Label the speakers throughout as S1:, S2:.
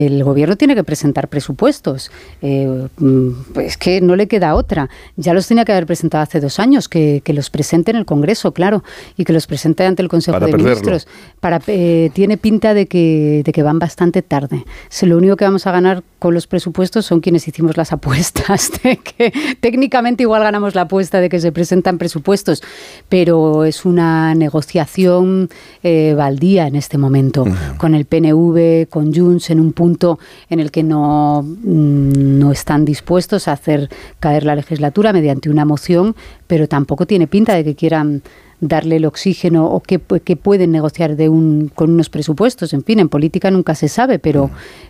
S1: El gobierno tiene que presentar presupuestos. Es que no le queda otra. Ya los tenía que haber presentado hace 2 años, que los presente en el Congreso, claro, y que los presente ante el Consejo de Ministros. Tiene pinta de que van bastante tarde. Lo único que vamos a ganar con los presupuestos son quienes hicimos las apuestas, de que técnicamente igual ganamos la apuesta de que se presentan presupuestos, pero es una negociación baldía en este momento, con el PNV, con Junts, en un punto en el que no están dispuestos a hacer caer la legislatura mediante una moción, pero tampoco tiene pinta de que quieran darle el oxígeno o que pueden negociar con unos presupuestos. En fin, en política nunca se sabe, pero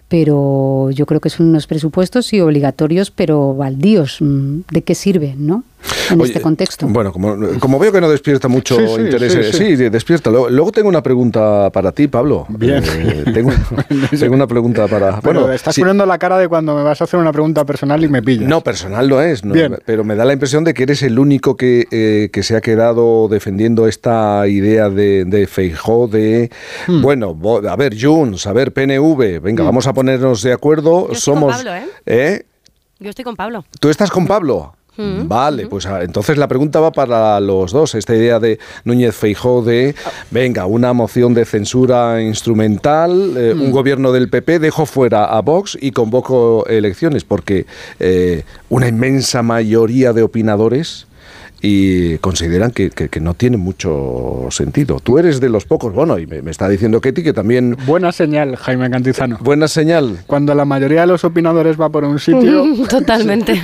S1: yo creo que son unos presupuestos sí obligatorios, pero baldíos. ¿De qué sirven, no? En este contexto.
S2: Bueno, como veo que no despierta mucho interés. Sí, despierta. Luego tengo una pregunta para ti, Pablo.
S3: Bien.
S2: Tengo una pregunta para...
S3: Bueno, estás poniendo la cara de cuando me vas a hacer una pregunta personal y me pillas.
S2: No, personal no es. No, pero me da la impresión de que eres el único que se ha quedado defendiendo esta idea de Feijóo de... Bueno, a ver, Junts, a ver, PNV, venga, vamos a ponernos de acuerdo.
S4: Yo estoy con Pablo, ¿eh? Yo estoy con Pablo.
S2: ¿Tú estás con Pablo? Vale, pues entonces la pregunta va para los dos. Esta idea de Núñez Feijóo de, venga, una moción de censura instrumental, un gobierno del PP, dejo fuera a Vox y convoco elecciones, porque una inmensa mayoría de opinadores y consideran que no tiene mucho sentido. Tú eres de los pocos, bueno, y me está diciendo Ketty que también...
S3: Buena señal, Jaime Cantizano.
S2: Buena señal.
S3: Cuando la mayoría de los opinadores va por un sitio...
S4: Totalmente.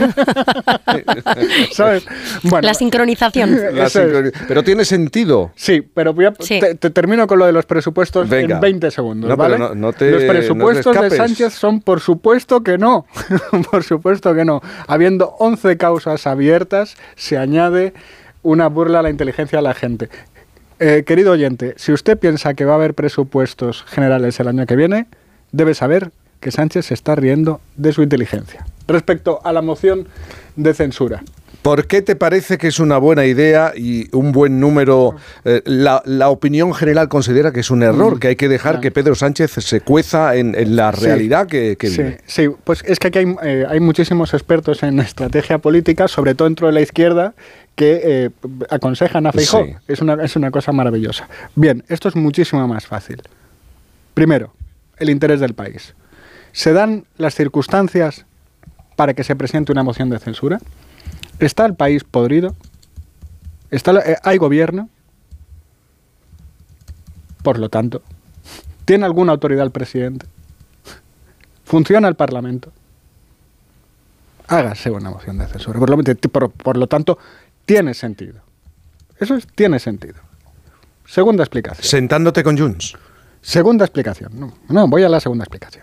S3: ¿Sabes? Bueno,
S4: la sincronización.
S2: Pero tiene sentido.
S3: Sí, pero te termino con lo de los presupuestos. Venga. En 20 segundos, ¿vale?
S2: Los
S3: presupuestos de Sánchez son por supuesto que no. Por supuesto que no. Habiendo 11 causas abiertas, se añade una burla a la inteligencia de la gente. Querido oyente, si usted piensa que va a haber presupuestos generales el año que viene, debe saber que Sánchez se está riendo de su inteligencia. Respecto a la moción de censura.
S2: ¿Por qué te parece que es una buena idea y un buen número? La opinión general considera que es un error, que hay que dejar que Pedro Sánchez se cueza en la realidad que vive.
S3: Sí, pues es que aquí hay muchísimos expertos en estrategia política, sobre todo dentro de la izquierda, que aconsejan a Feijóo. Sí. Es una cosa maravillosa. Bien, esto es muchísimo más fácil. Primero, el interés del país. ¿Se dan las circunstancias para que se presente una moción de censura? ¿Está el país podrido? ¿Hay gobierno? Por lo tanto, ¿tiene alguna autoridad el presidente? ¿Funciona el Parlamento? Hágase una moción de censura. Por lo tanto, tiene sentido. Eso tiene sentido. Segunda explicación.
S2: ¿Sentándote con Junts?
S3: Segunda explicación. No, voy a la segunda explicación.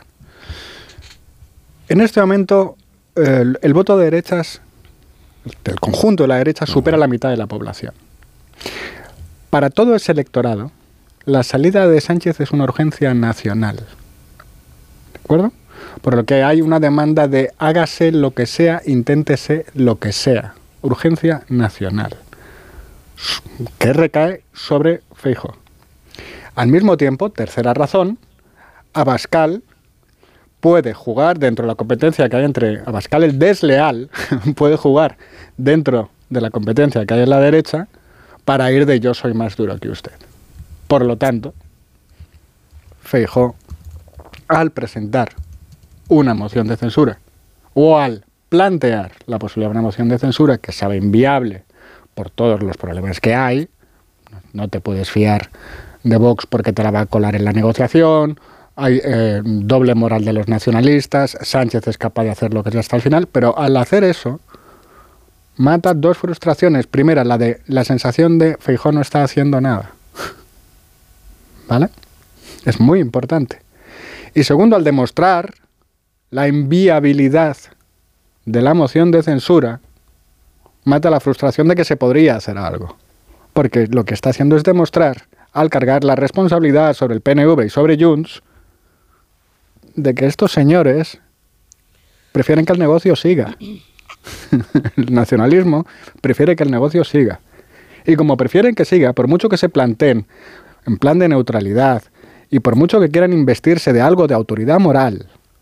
S3: En este momento, el voto de derechas, del conjunto de la derecha, supera la mitad de la población. Para todo ese electorado, la salida de Sánchez es una urgencia nacional. ¿De acuerdo? Por lo que hay una demanda de hágase lo que sea, inténtese lo que sea. Urgencia nacional. Que recae sobre Feijóo. Al mismo tiempo, tercera razón, Abascal puede jugar dentro de la competencia que hay entre... Abascal, el desleal, puede jugar dentro de la competencia que hay en la derecha para ir de yo soy más duro que usted. Por lo tanto, Feijóo, al presentar una moción de censura o al plantear la posibilidad de una moción de censura que sabe inviable por todos los problemas que hay, no te puedes fiar de Vox porque te la va a colar en la negociación, hay doble moral de los nacionalistas, Sánchez es capaz de hacer lo que sea hasta el final, pero al hacer eso mata dos frustraciones. Primera, la de la sensación de Feijóo no está haciendo nada. ¿Vale? Es muy importante. Y segundo, al demostrar la inviabilidad de la moción de censura, mata la frustración de que se podría hacer algo. Porque lo que está haciendo es demostrar, al cargar la responsabilidad sobre el PNV y sobre Junts, de que estos señores prefieren que el negocio siga. El nacionalismo prefiere que el negocio siga. Y como prefieren que siga, por mucho que se planteen en plan de neutralidad y por mucho que quieran investirse de algo de autoridad moral,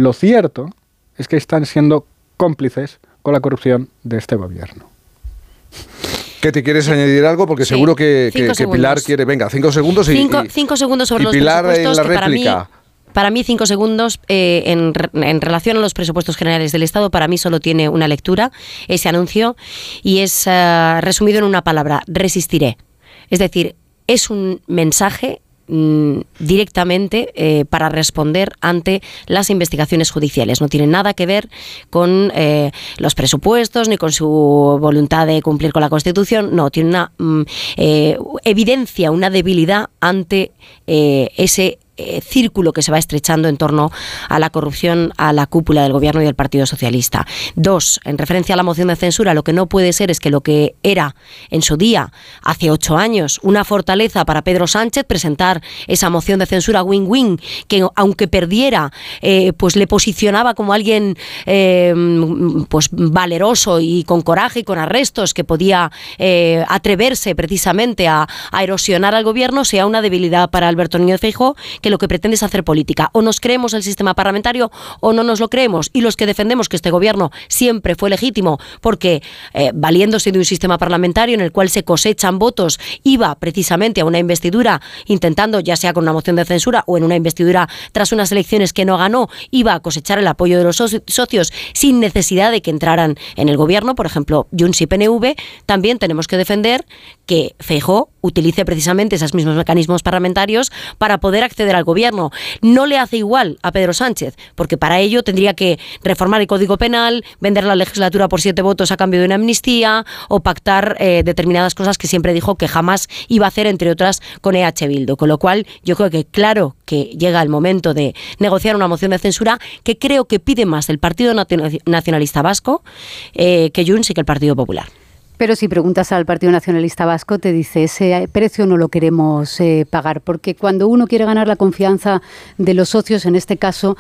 S3: Lo cierto es que están siendo cómplices con la corrupción de este gobierno.
S2: ¿Qué te quieres añadir algo? Porque seguro que Pilar quiere... Venga, 5 segundos y...
S4: 5 segundos sobre los
S2: Pilar
S4: presupuestos,
S2: en la réplica.
S4: Para mí 5 segundos en relación a los presupuestos generales del Estado, para mí solo tiene una lectura, ese anuncio, y es resumido en una palabra: resistiré. Es decir, es un mensaje directamente para responder ante las investigaciones judiciales. No tiene nada que ver con los presupuestos ni con su voluntad de cumplir con la Constitución. No, tiene una evidencia, una debilidad ante ese círculo que se va estrechando en torno a la corrupción a la cúpula del Gobierno y del Partido Socialista. 2, en referencia a la moción de censura, lo que no puede ser es que lo que era en su día, hace 8 años, una fortaleza para Pedro Sánchez, presentar esa moción de censura win-win, que aunque perdiera, pues le posicionaba como alguien pues valeroso y con coraje y con arrestos, que podía atreverse precisamente a erosionar al Gobierno, sea una debilidad para Alberto Núñez Feijóo, que lo que pretende es hacer política. O nos creemos el sistema parlamentario o no nos lo creemos. Y los que defendemos que este gobierno siempre fue legítimo porque, valiéndose de un sistema parlamentario en el cual se cosechan votos, iba precisamente a una investidura intentando, ya sea con una moción de censura o en una investidura tras unas elecciones que no ganó, iba a cosechar el apoyo de los socios sin necesidad de que entraran en el gobierno, por ejemplo, Junts y PNV. También tenemos que defender que Feijóo utilice precisamente esos mismos mecanismos parlamentarios para poder acceder al gobierno. No le hace igual a Pedro Sánchez, porque para ello tendría que reformar el Código Penal, vender la legislatura por 7 votos a cambio de una amnistía o pactar determinadas cosas que siempre dijo que jamás iba a hacer, entre otras con EH Bildu. Con lo cual, yo creo que claro que llega el momento de negociar una moción de censura que creo que pide más el Partido Nacionalista Vasco que Junts y que el Partido Popular.
S1: Pero si preguntas al Partido Nacionalista Vasco, te dice, ese precio no lo queremos pagar, porque cuando uno quiere ganar la confianza de los socios, en este caso,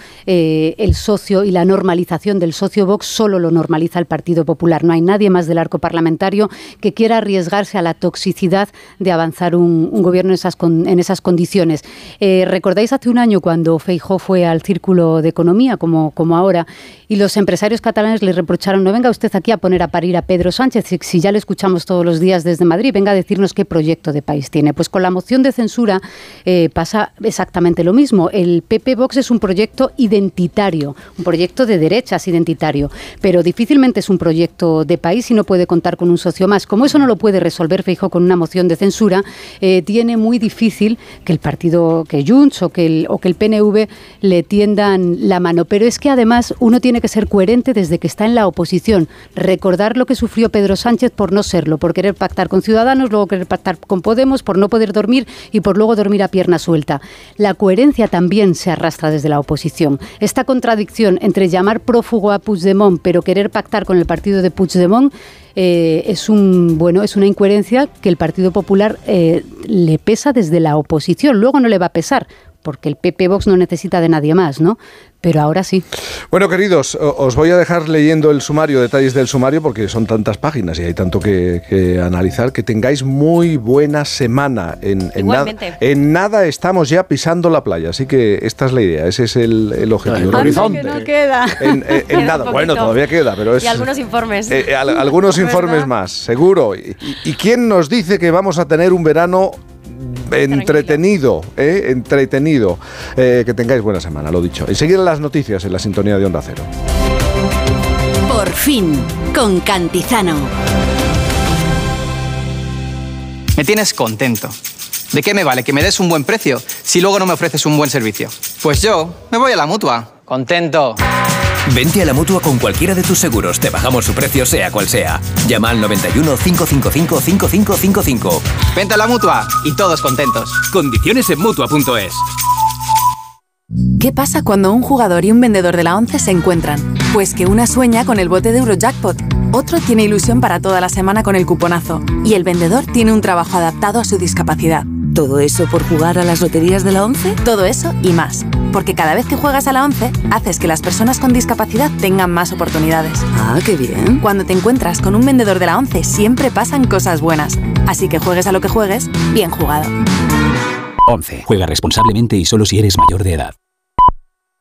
S1: el socio y la normalización del socio Vox solo lo normaliza el Partido Popular. No hay nadie más del arco parlamentario que quiera arriesgarse a la toxicidad de avanzar un gobierno en esas condiciones. ¿Recordáis hace un año cuando Feijóo fue al Círculo de Economía, como ahora, y los empresarios catalanes le reprocharon, no venga usted aquí a poner a parir a Pedro Sánchez, si ya le escuchamos todos los días desde Madrid, venga a decirnos qué proyecto de país tiene? Pues con la moción de censura pasa exactamente lo mismo. El PP Vox es un proyecto identitario, un proyecto de derechas identitario, pero difícilmente es un proyecto de país y no puede contar con un socio más. Como eso no lo puede resolver Feijóo con una moción de censura, tiene muy difícil que el partido, que Junts o que el PNV le tiendan la mano. Pero es que además uno tiene que ser coherente desde que está en la oposición. Recordar lo que sufrió Pedro Sánchez por no serlo, por querer pactar con Ciudadanos, luego querer pactar con Podemos, por no poder dormir y por luego dormir a pierna suelta. La coherencia también se arrastra desde la oposición. Esta contradicción entre llamar prófugo a Puigdemont pero querer pactar con el partido de Puigdemont es una incoherencia que el Partido Popular le pesa desde la oposición. Luego no le va a pesar, porque el PP Vox no necesita de nadie más, ¿no? Pero ahora sí.
S2: Bueno, queridos, os voy a dejar leyendo el sumario, detalles del sumario, porque son tantas páginas y hay tanto que analizar. Que tengáis muy buena semana. En nada estamos ya pisando la playa, así que esta es la idea, ese es el objetivo. El horizonte.
S1: Que no queda.
S2: En nada, bueno, todavía queda, pero es...
S4: Y algunos informes.
S2: Algunos informes más, seguro. ¿Y quién nos dice que vamos a tener un verano entretenido? Que tengáis buena semana, lo dicho. Enseguida las noticias en la sintonía de Onda Cero.
S5: Por fin, con Cantizano.
S6: Me tienes contento. ¿De qué me vale que me des un buen precio si luego no me ofreces un buen servicio? Pues yo me voy a la Mutua. Contento.
S7: Vente a la Mutua con cualquiera de tus seguros. Te bajamos su precio sea cual sea. Llama al 91 555 5555.
S6: Vente a la Mutua y todos contentos.
S7: Condiciones en Mutua.es.
S8: ¿Qué pasa cuando un jugador y un vendedor de la 11 se encuentran? Pues que una sueña con el bote de Eurojackpot, otro tiene ilusión para toda la semana con el cuponazo y el vendedor tiene un trabajo adaptado a su discapacidad.
S9: ¿Todo eso por jugar a las loterías de la 11?
S8: Todo eso y más. Porque cada vez que juegas a la 11, haces que las personas con discapacidad tengan más oportunidades.
S9: ¡Ah, qué bien!
S8: Cuando te encuentras con un vendedor de la 11, siempre pasan cosas buenas. Así que juegues a lo que juegues, bien jugado.
S7: 11. Juega responsablemente y solo si eres mayor de edad.